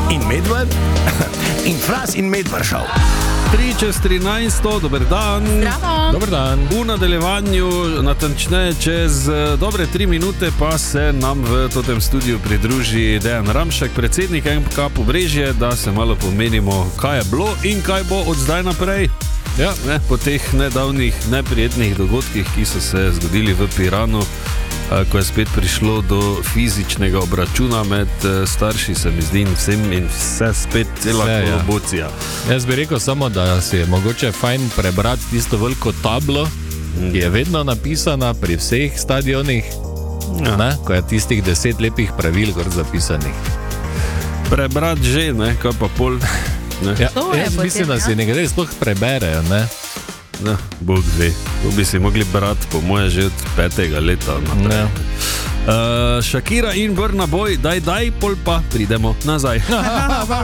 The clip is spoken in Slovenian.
in Medved in Fras in Medvršav. 3:13, dober dan. Zdravo. Dober dan. V nadaljevanju, natančneje čez dobre 3 minute, pa se nam v tem studiu pridruži Dejan Ramšek, predsednik MK Pobrežje, da se malo pomenimo, kaj je bilo in kaj bo od zdaj naprej. Ja, po teh nedavnih neprijetnih dogodkih, ki so se zgodili v Piranu, ko je spet prišlo do fizičnega obračuna med starši, se mi zdi, in vsem in vse spet cela kolobocija. Jaz bi rekel samo, da si je mogoče fajn prebrati tisto veliko tablo, ki je vedno napisana pri vseh stadionih, ko je tistih 10 lepih pravil gor zapisanih. Prebrati že, kaj pa pol. Ja, jaz mislim, da si nekaj sploh preberejo, ne? Bog ve, to bi si mogli brati po moje že od 5. leta naprej. Shakira in Burna Boy, daj, pol pa pridemo nazaj.